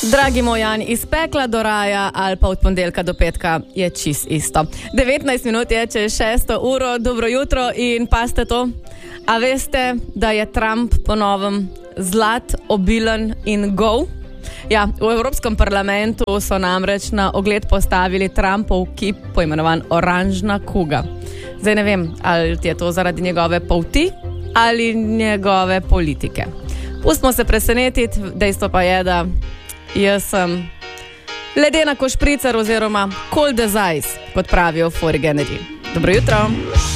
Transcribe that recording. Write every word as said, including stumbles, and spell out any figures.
Dragi moj Jan, iz pekla do raja ali pa od ponedeljka do petka je čist isto. devetnajst minut je čez šesto uro, dobro jutro in paste to. A veste, da je Trump po novem zlat, obilen in gol? Ja, v Evropskem parlamentu so namreč na ogled postavili Trumpov kip, poimenovan oranžna kuga. Zdaj ne vem, ali je to zaradi njegove polti ali njegove politike. Pustimo se presenetiti, dejstvo pa je, da jaz sem ledena košpricar oziroma cold as ice, kot pravijo Fori Kennedy. Dobro jutro.